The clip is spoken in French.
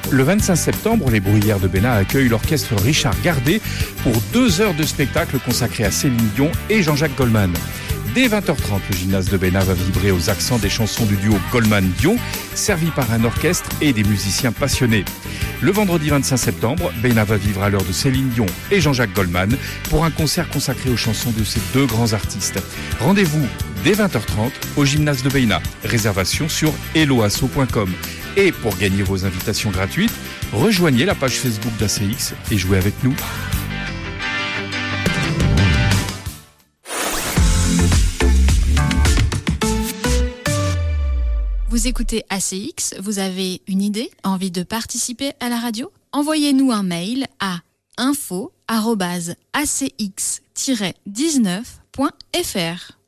Le 25 septembre, les Bruyères de Bénin accueillent l'orchestre Richard Gardet pour 2 heures de spectacle consacrés à Céline Dion et Jean-Jacques Goldman. Dès 20h30, le gymnase de Bénin va vibrer aux accents des chansons du duo Goldman-Dion, servi par un orchestre et des musiciens passionnés. Le vendredi 25 septembre, Bénin va vivre à l'heure de Céline Dion et Jean-Jacques Goldman pour un concert consacré aux chansons de ces 2 grands artistes. Rendez-vous dès 20h30 au gymnase de Bénin. Réservation sur helloasso.com. Et pour gagner vos invitations gratuites, rejoignez la page Facebook d'ACX et jouez avec nous. Vous écoutez ACX, vous avez une idée, envie de participer à la radio ? Envoyez-nous un mail à info@acx-19.fr.